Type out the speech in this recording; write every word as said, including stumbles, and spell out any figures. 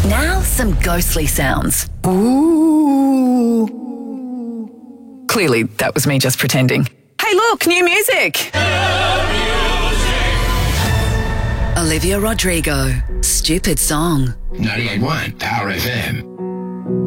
Now some ghostly sounds. Ooh. Clearly, that was me just pretending. Hey, look, new music! Olivia Rodrigo, Stupid Song. ninety-eight point one Power F M.